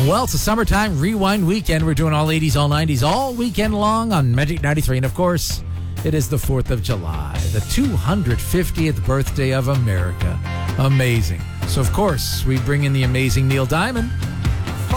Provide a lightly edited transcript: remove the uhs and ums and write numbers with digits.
Well, it's a summertime rewind weekend. We're doing all 80s, all 90s, all weekend long on Magic 93. And, of course, it is the 4th of July, the 250th birthday of America. Amazing. So, of course, we bring in the amazing Neil Diamond.